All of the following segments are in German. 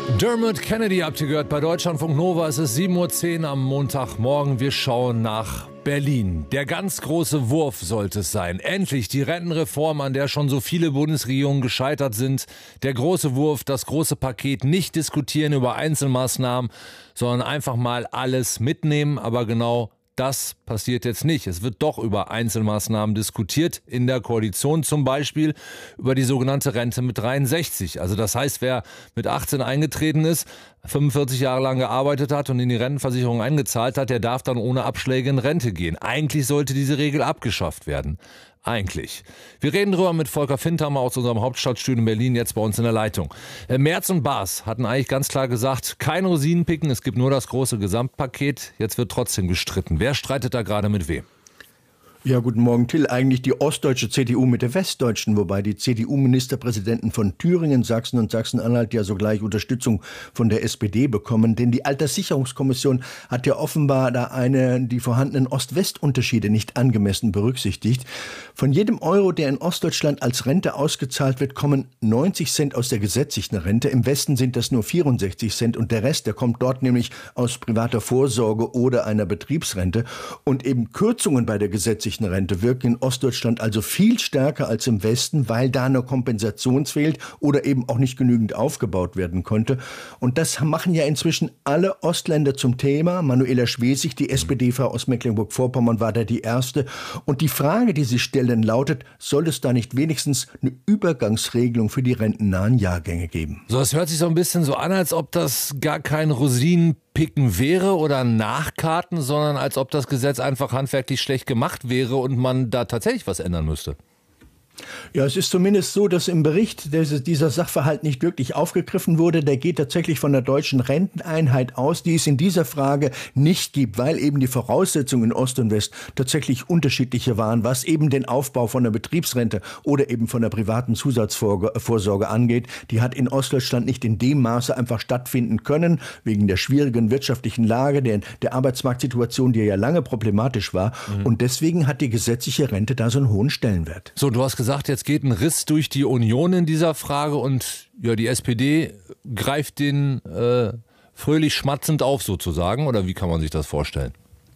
Dermot Kennedy habt ihr gehört bei Deutschlandfunk Nova. Es ist 7:10 Uhr am Montagmorgen. Wir schauen nach Berlin. Der ganz große Wurf sollte es sein. Endlich die Rentenreform, an der schon so viele Bundesregierungen gescheitert sind. Der große Wurf, das große Paket, nicht diskutieren über Einzelmaßnahmen, sondern einfach mal alles mitnehmen. Aber genau das passiert jetzt nicht. Es wird doch über Einzelmaßnahmen diskutiert in der Koalition, zum Beispiel über die sogenannte Rente mit 63. Also das heißt, wer mit 18 eingetreten ist, 45 Jahre lang gearbeitet hat und in die Rentenversicherung eingezahlt hat, der darf dann ohne Abschläge in Rente gehen. Eigentlich sollte diese Regel abgeschafft werden. Eigentlich. Wir reden drüber mit Volker Findhammer aus unserem Hauptstadtstudio in Berlin, jetzt bei uns in der Leitung. Merz und Baas hatten eigentlich ganz klar gesagt, kein Rosinenpicken, es gibt nur das große Gesamtpaket. Jetzt wird trotzdem gestritten. Wer streitet da gerade mit wem? Ja, guten Morgen, Till. Eigentlich die ostdeutsche CDU mit der westdeutschen, wobei die CDU-Ministerpräsidenten von Thüringen, Sachsen und Sachsen-Anhalt ja sogleich Unterstützung von der SPD bekommen. Denn die Alterssicherungskommission hat ja offenbar die vorhandenen Ost-West-Unterschiede nicht angemessen berücksichtigt. Von jedem Euro, der in Ostdeutschland als Rente ausgezahlt wird, kommen 90 Cent aus der gesetzlichen Rente. Im Westen sind das nur 64 Cent und der Rest, der kommt dort nämlich aus privater Vorsorge oder einer Betriebsrente. Und eben Kürzungen bei der gesetzlichen Rente wirken in Ostdeutschland also viel stärker als im Westen, weil da eine Kompensation fehlt oder eben auch nicht genügend aufgebaut werden konnte. Und das machen ja inzwischen alle Ostländer zum Thema. Manuela Schwesig, die SPD-Frau aus Mecklenburg-Vorpommern, war da die erste. Und die Frage, die sie stellen, lautet, soll es da nicht wenigstens eine Übergangsregelung für die rentennahen Jahrgänge geben? So, es hört sich so ein bisschen so an, als ob das gar kein Rosinenpicken wäre oder Nachkarten, sondern als ob das Gesetz einfach handwerklich schlecht gemacht wäre und man da tatsächlich was ändern müsste. Ja, es ist zumindest so, dass im Bericht dieser Sachverhalt nicht wirklich aufgegriffen wurde. Der geht tatsächlich von der deutschen Renteneinheit aus, die es in dieser Frage nicht gibt, weil eben die Voraussetzungen in Ost und West tatsächlich unterschiedliche waren, was eben den Aufbau von der Betriebsrente oder eben von der privaten Zusatzvorsorge angeht. Die hat in Ostdeutschland nicht in dem Maße einfach stattfinden können, wegen der schwierigen wirtschaftlichen Lage, der Arbeitsmarktsituation, die ja lange problematisch war. Und deswegen hat die gesetzliche Rente da so einen hohen Stellenwert. So, du hast gesagt, jetzt geht ein Riss durch die Union in dieser Frage und ja, die SPD greift den fröhlich schmatzend auf sozusagen, oder wie kann man sich das vorstellen?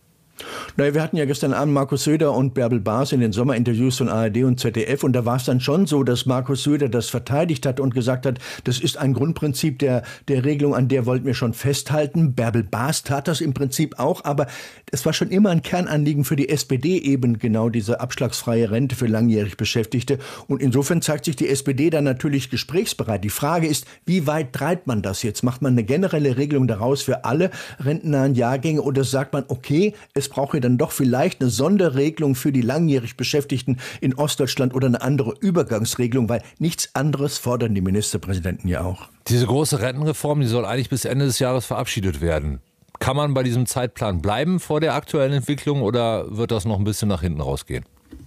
Naja, wir hatten ja gestern Abend Markus Söder und Bärbel Baas in den Sommerinterviews von ARD und ZDF und da war es dann schon so, dass Markus Söder das verteidigt hat und gesagt hat, das ist ein Grundprinzip der Regelung, an der wollten wir schon festhalten. Bärbel Baas tat das im Prinzip auch, aber es war schon immer ein Kernanliegen für die SPD eben genau diese abschlagsfreie Rente für langjährig Beschäftigte und insofern zeigt sich die SPD dann natürlich gesprächsbereit. Die Frage ist, wie weit treibt man das jetzt? Macht man eine generelle Regelung daraus für alle rentennahen Jahrgänge oder sagt man, okay, es braucht ja dann doch vielleicht eine Sonderregelung für die langjährig Beschäftigten in Ostdeutschland oder eine andere Übergangsregelung, weil nichts anderes fordern die Ministerpräsidenten ja auch. Diese große Rentenreform, die soll eigentlich bis Ende des Jahres verabschiedet werden. Kann man bei diesem Zeitplan bleiben vor der aktuellen Entwicklung oder wird das noch ein bisschen nach hinten rausgehen?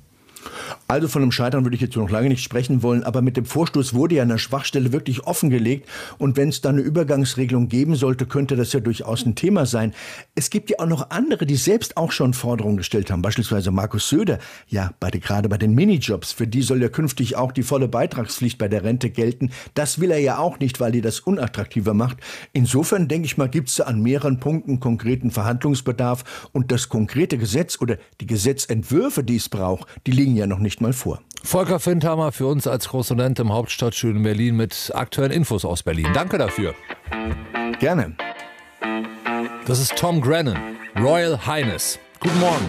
Also von einem Scheitern würde ich jetzt noch lange nicht sprechen wollen, aber mit dem Vorstoß wurde ja eine Schwachstelle wirklich offengelegt und wenn es dann eine Übergangsregelung geben sollte, könnte das ja durchaus ein Thema sein. Es gibt ja auch noch andere, die selbst auch schon Forderungen gestellt haben, beispielsweise Markus Söder, ja gerade bei den Minijobs, für die soll ja künftig auch die volle Beitragspflicht bei der Rente gelten. Das will er ja auch nicht, weil die das unattraktiver macht. Insofern denke ich mal, gibt es an mehreren Punkten konkreten Verhandlungsbedarf und das konkrete Gesetz oder die Gesetzentwürfe, die es braucht, die liegen ja noch nicht mal vor. Volker Findhammer für uns als Korrespondent im Hauptstadtstudio in Berlin mit aktuellen Infos aus Berlin. Danke dafür. Gerne. Das ist Tom Grennan, Royal Highness. Guten Morgen.